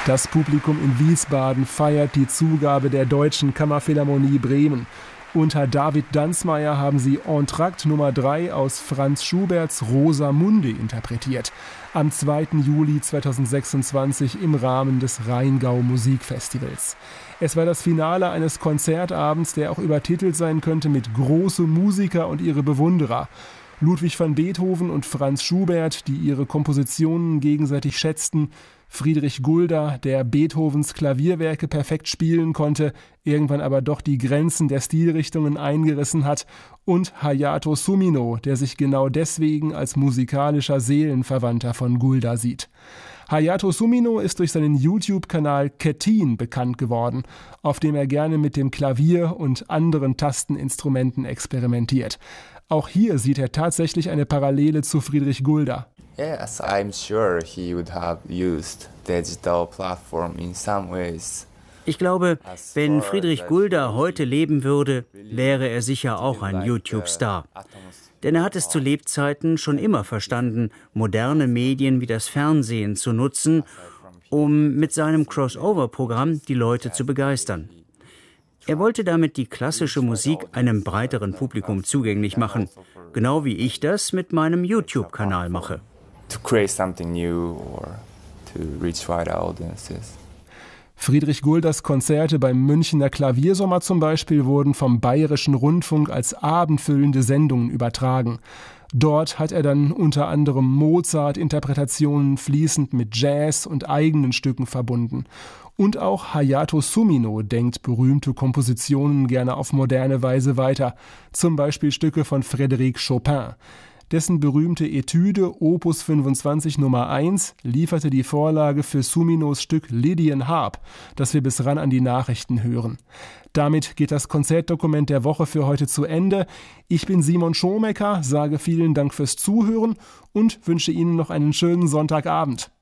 Das Publikum in Wiesbaden feiert die Zugabe der Deutschen Kammerphilharmonie Bremen. Unter David Danzmeier haben sie Entr'acte Nummer 3 aus Franz Schuberts Rosamunde interpretiert. Am 2. Juli 2026 im Rahmen des Rheingau Musikfestivals. Es war das Finale eines Konzertabends, der auch übertitelt sein könnte mit Große Musiker und ihre Bewunderer. Ludwig van Beethoven und Franz Schubert, die ihre Kompositionen gegenseitig schätzten, Friedrich Gulda, der Beethovens Klavierwerke perfekt spielen konnte, irgendwann aber doch die Grenzen der Stilrichtungen eingerissen hat, und Hayato Sumino, der sich genau deswegen als musikalischer Seelenverwandter von Gulda sieht. Hayato Sumino ist durch seinen YouTube-Kanal Kettin bekannt geworden, auf dem er gerne mit dem Klavier und anderen Tasteninstrumenten experimentiert. Auch hier sieht er tatsächlich eine Parallele zu Friedrich Gulda. Yes, I'm sure he would have used digital platform in some ways. Ich glaube, wenn Friedrich Gulda heute leben würde, wäre er sicher auch ein YouTube-Star. Denn er hat es zu Lebzeiten schon immer verstanden, moderne Medien wie das Fernsehen zu nutzen, um mit seinem Crossover-Programm die Leute zu begeistern. Er wollte damit die klassische Musik einem breiteren Publikum zugänglich machen, genau wie ich das mit meinem YouTube-Kanal mache. To create something new or to reach wider audiences. Friedrich Guldas Konzerte beim Münchener Klaviersommer zum Beispiel wurden vom Bayerischen Rundfunk als abendfüllende Sendungen übertragen. Dort hat er dann unter anderem Mozart-Interpretationen fließend mit Jazz und eigenen Stücken verbunden. Und auch Hayato Sumino denkt berühmte Kompositionen gerne auf moderne Weise weiter, zum Beispiel Stücke von Frédéric Chopin. Dessen berühmte Etüde Opus 25 Nummer 1 lieferte die Vorlage für Suminos Stück Lydian Harp, das wir bis ran an die Nachrichten hören. Damit geht das Konzertdokument der Woche für heute zu Ende. Ich bin Simon Schomecker, sage vielen Dank fürs Zuhören und wünsche Ihnen noch einen schönen Sonntagabend.